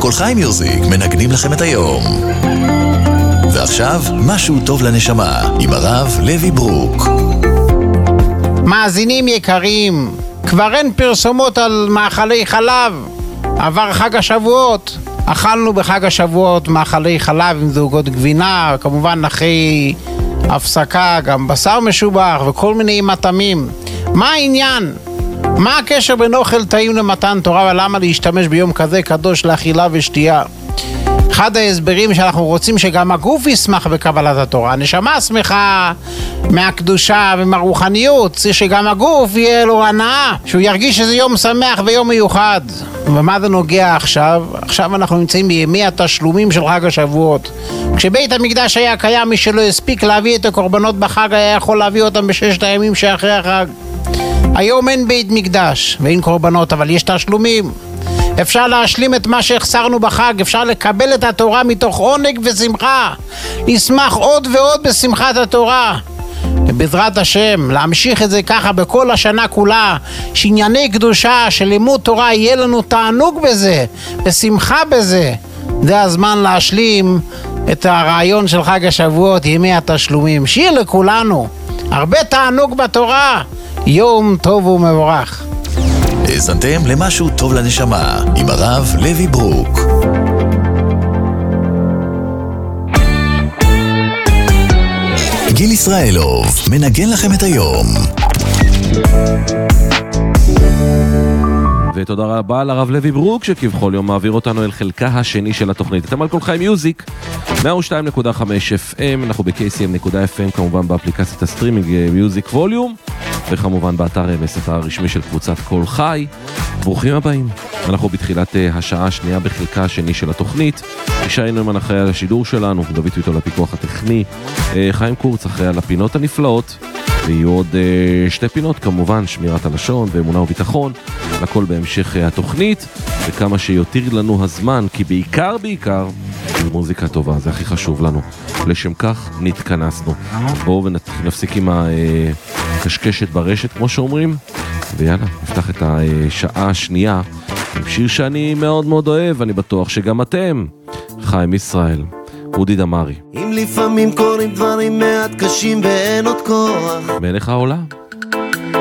כל חי מיוזיק מנגנים לכם את היום. ועכשיו, משהו טוב לנשמה, עם הרב לוי ברוק. מאזינים יקרים, כבר אין פרסומות על מאכלי חלב. עבר חג השבועות. אכלנו בחג השבועות מאכלי חלב עם זוגות גבינה, כמובן אחרי הפסקה גם בשר משובח וכל מיני מטעמים. מה העניין? מה הקשר בין אוכל טעים למתן תורה, ולמה להשתמש ביום כזה קדוש לאכילה ושתייה? אחד ההסברים שאנחנו רוצים שגם הגוף ישמח בקבלת התורה. הנשמה שמחה מהקדושה ומהרוחניות, צריך שגם הגוף יהיה לו הנאה, שהוא ירגיש שזה יום שמח ויום מיוחד. ומה זה נוגע עכשיו? עכשיו אנחנו נמצאים בימי התשלומים של חג השבועות. כשבית המקדש היה קיים, מי שלא הספיק להביא את הקורבנות בחג היה יכול להביא אותם בששת הימים שאחרי החג. היום אין בית מקדש ואין קורבנות, אבל יש תשלומים. אפשר להשלים את מה שהחסרנו בחג, אפשר לקבל את התורה מתוך עונג ושמחה, לשמח עוד ועוד בשמחת התורה, ובעזרת השם להמשיך את זה ככה בכל השנה כולה, שענייני קדושה של לימוד תורה יהיה לנו תענוג בזה, בשמחה בזה. זה הזמן להשלים את הרעיון של חג השבועות, ימי התשלומים. שיר לכולנו, הרבה תענוג בתורה, יום טוב ומבורך. האזנתם למשהו טוב לנשמה עם הרב לוי ברוק. גיל ישראלוב מנגן לכם את היום. ותודה רבה לרב לוי ברוק שכבכל יום מעביר אותנו אל חלקה השני של התוכנית. אתם על כל חי מיוזיק 102.5 FM, אנחנו ב-KCM.FM, כמובן באפליקציית הסטרימינג מיוזיק ווליום, וכמובן באתר MS הרשמי של קבוצת כל חי. ברוכים הבאים. אנחנו בתחילת השעה השנייה בחלקה השני של התוכנית. נשארנו עם אחראי על השידור שלנו, דוד ויטול לפיקוח הטכני, חיים קורץ אחראי על הפינות הנפלאות, ויהיו עוד שתי פינות, כמובן שמירת הלשון ואמונה וביטחון, לכל בהמשך התוכנית, וכמה שיותיר לנו הזמן, כי בעיקר מוזיקה טובה, זה הכי חשוב לנו. לשם כך נתכנסנו. בואו ונפסיק עם הקשקשת ברשת, כמו שאומרים, ויאללה, נפתח את השעה השנייה עם שיר שאני מאוד מאוד אוהב, אני בטוח שגם אתם. חיים ישראל, אודי דמרי. אם לפעמים קוראים דברים מעט קשים ואין עוד כוח, מלך העולם.